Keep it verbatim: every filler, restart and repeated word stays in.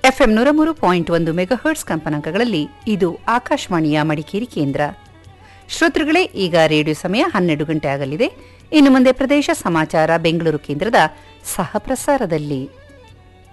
FM ನೂರ ಮೂರು point ಒಂದು ಮೆಗಾಹರ್ಟ್ಸ್ ಕಂಪನಾಂಕಗಳಲ್ಲಿ ಇದು ಆಕಾಶವಾಣಿಯ ಮಡಿಕೇರಿ ಕೇಂದ್ರ. ಶ್ರೋತೃಗಳೇ, ಈಗ ರೇಡಿಯೋ ಸಮಯ ಹನ್ನೆರಡು ಗಂಟೆ ಆಗಲಿದೆ. ಇನ್ನು ಮುಂದೆ ಪ್ರದೇಶ ಸಮಾಚಾರ ಬೆಂಗಳೂರು ಕೇಂದ್ರದ ಸಹ ಪ್ರಸಾರದಲ್ಲಿ.